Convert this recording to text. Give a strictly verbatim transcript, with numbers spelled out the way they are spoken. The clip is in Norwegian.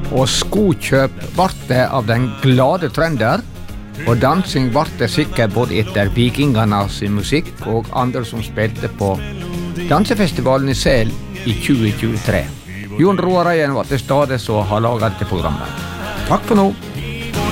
Og skokjøp vart det av den glade trønder, og dansing vart det sikkert både etter vikingene sin musikk og andre som spilte på dansefestivalen i Sel i tjue tjuetre. Jon Roar Reien var til stede så har laget dette programmet. Takk for nå.